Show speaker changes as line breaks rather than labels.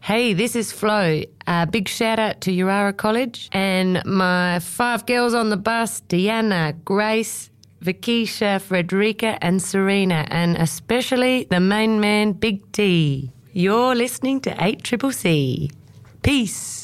Hey, this is Flo. Big shout out to Urara College and my 5 girls on the bus, Deanna, Grace, Vikisha, Frederica and Serena, and especially the main man, Big T. You're listening to 8CCC. Peace.